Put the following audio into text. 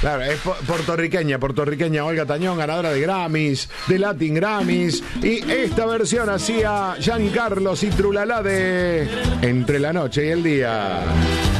Claro, es puertorriqueña Olga Tañón, ganadora de Grammys, de Latin Grammys. Y esta versión hacía Giancarlo y Trulala de Entre la Noche y el Día.